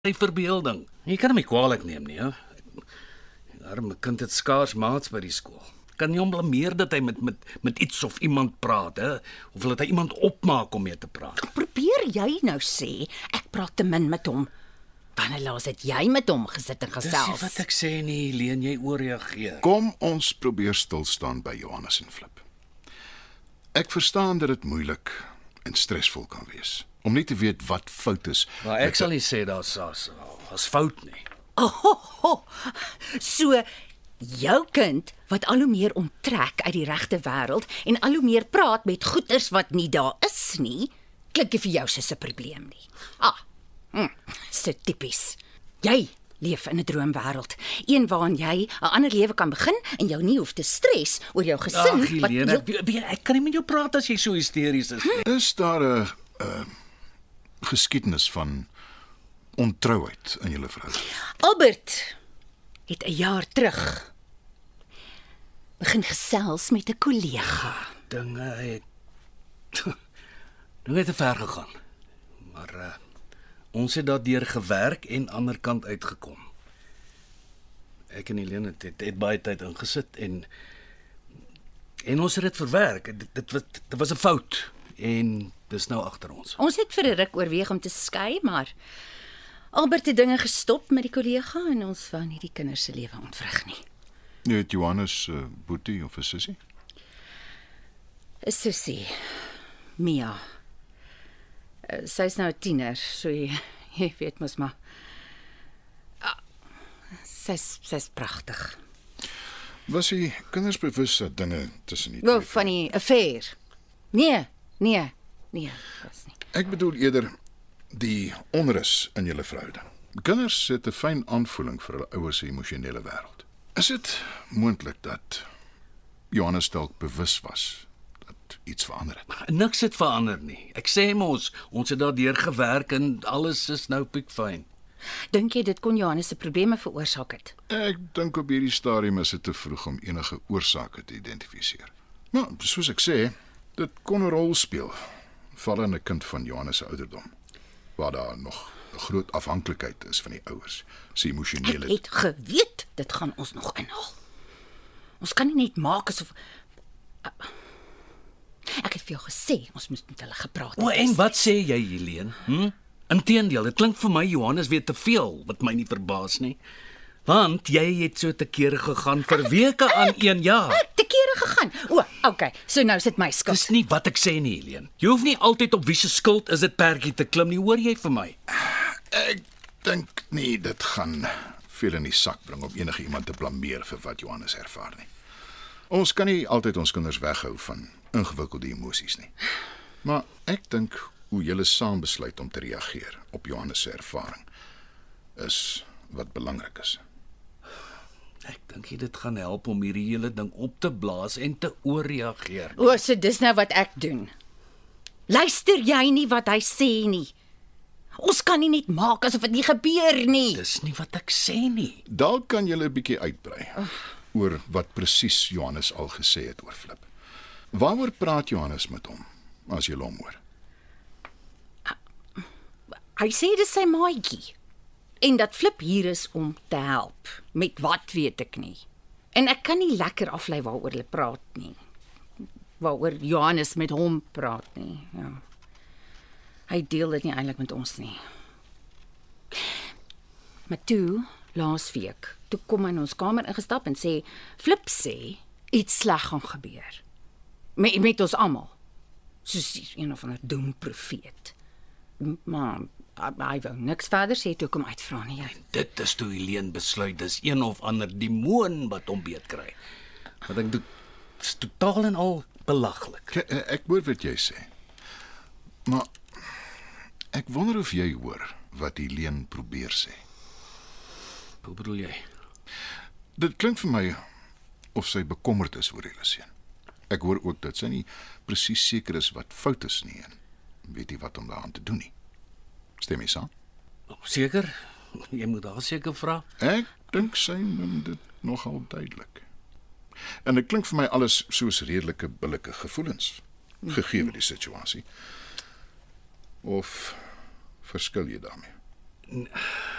Sy verbeelding. Jy kan hom nie kwaadlik neem nie, hè? Die arme kind het skaars maats by die skool. Kan nie hom blameer dat hy met iets of iemand praat, hè? Of dat hy iemand opmaak om mee te praat. Probeer jy nou sê, ek praat te min met hom. Wanneer laas het jy met hom gesit en Dis nie gesels? wat ek sê nie, Leen, jy ooreageer. Kom ons probeer stilstaan by Johannes en Flip. Ek verstaan dat dit moeilik en stresvol kan wees om nie te weet wat fout is. Maar ek sal nie sê daar's fout nie. So, jou kind wat al hoe meer onttrek uit die regte wêreld en al hoe meer praat met goeters wat nie daar is nie, klink nie vir jou soos 'n probleem nie. So tipies. Jy leef in 'n droomwêreld, een waarin jy 'n ander lewe kan begin en jou nie hoef te stres oor jou gesin. Ag, Helene, ek kan nie met jou praat as jy so hysteries is. Is daar 'n geskiedenis van ontrouheid in julle verhouding? Albert het 'n jaar terug begin gesels met 'n kollega. Dinge het te ver gegaan. Maar ons het daardeur gewerk en ander kant uitgekom. Ek en Helene het baie tyd ingesit en ons het dit verwerk. Dit was 'n fout en dis nou agter ons. Ons het vir 'n ruk oorweeg om te skei, maar Albert het dinge gestop met die kollega en ons wou nie die kinders se lewe ontwrig nie. Jy het Johannes boetie of 'n sussie? 'n Sussie, Mia. Sy's nou 'n tiener, so jy weet mos maar. Sy's pragtig. Was die kinders bewus dat dinge tussen die Wel, twee? van die affair. Nee, was nie. Ek bedoel eerder die onrus in julle verhouding. Kinders het 'n fyn aanvoeling vir hulle ouers se emosionele wêreld. Is dit moontlik dat Johannes dalk bewus was dat iets verander het? Niks het verander nie. Ek sê mos, ons het daardeur gewerk en alles is nou piekfyn. Dink jy dit kon Johannes se probleme veroorsaak het? Ek dink op hierdie stadium is dit te vroeg om enige oorsake te identifiseer. Maar soos ek sê, dit kon 'n rol speel, veral in 'n kind van Johannes se ouderdom, waar daar nog 'n groot afhanklikheid is van die ouers se emosionele. Ek het geweet dit gaan ons nog inhaal. Ons kan nie net maak asof ek het vir jou gesê ons moes met hulle gepraat het. En wat sê jy, Helene? Inteendeel, dit klink vir my Johannes weet te veel, wat my nie verbaas nie. Want jy het so te kere gegaan vir weke aan een jaar. Ek te kere gegaan. Okay, so nou is dit my skuld. Dis nie wat ek sê nie, Helene. Jy hoef nie altyd op wie se skuld is dit perdjie te klim nie, hoor jy vir my? Ek dink nie dit gaan veel in die sak bring om enige iemand te blameer vir wat Johannes ervaar nie. Ons kan nie altyd ons kinders weghou van ingewikkelde emosies nie. Maar ek dink hoe julle saam besluit om te reageer op Johannes se ervaring is wat belangrik is. Ek dink dit gaan help om hierdie hele ding op te blaas en te ooreageer. So dis nou wat ek doen. Luister jy nie wat hy sê nie? Ons kan nie net maak asof dit nie gebeur nie. Dis nie wat ek sê nie. Dalk kan julle 'n bietjie uitbrei oor wat presies Johannes al gesê het oor Flip. Waaroor praat Johannes met hom as jy hom hoor? Hy sê dis sy maatjie en dat Flip hier is om te help. Met wat weet ek nie. En ek kan nie lekker aflei waaroor hulle praat nie. Waaroor Johannes met hom praat nie. Ja. Hy deel dit nie eintlik met ons nie. Maar toe, laasweek, toe kom hy in ons kamer ingestap en sê, Flip sê, iets sleg gaan gebeur. Met ons almal. Soos een of ander doemprofeet. Maar hy wou niks verder sê toe kom uitvra nie. Dit is toe Helene besluit dis een of ander demoon wat hom beet kry. Wat ek doen, is totaal en al belaglik. Ek hoor wat jy sê. Maar ek wonder of jy hoor wat Helene probeer sê. Hoe bedoel jy? Dit klink vir my of sy bekommerd is oor julle seun. Ek hoor ook dat sy nie presies seker is wat fout is nie en weet nie wat om daaraan te doen nie. Stem jy saam? Seker? Jy moet daar seker vra. Ek dink sy noem dit nogal duidelik. En dit klink vir my alles soos redelike billike gevoelens, gegee die situasie. Of verskil jy daarmee?